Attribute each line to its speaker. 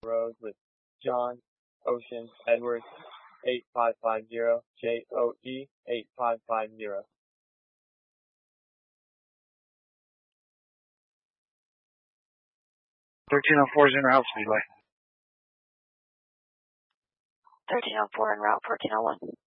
Speaker 1: Road with John Ocean Edwards 8550 JOE 8550.
Speaker 2: 1304 is in route, Speedway.
Speaker 3: 1304 en route, 1401.